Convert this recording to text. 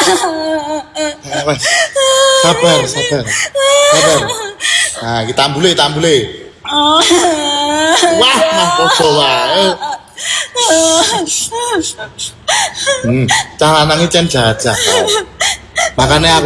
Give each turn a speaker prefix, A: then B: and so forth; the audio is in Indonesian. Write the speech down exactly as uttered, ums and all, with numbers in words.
A: Eh, wes. Sabar, sabar. Sabar. Nah, kita ambule, kita ambule. Wah, mah podo wae. Hmm, cah lanange cen jajah. Makanya aku